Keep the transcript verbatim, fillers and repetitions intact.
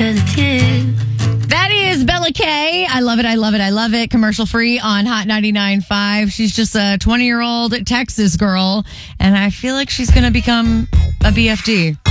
because it's you. That is Bella Kay. I love it. I love it. I love it. Commercial free on Hot ninety-nine point five. She's just a twenty-year-old Texas girl, and I feel like she's going to become a B F D.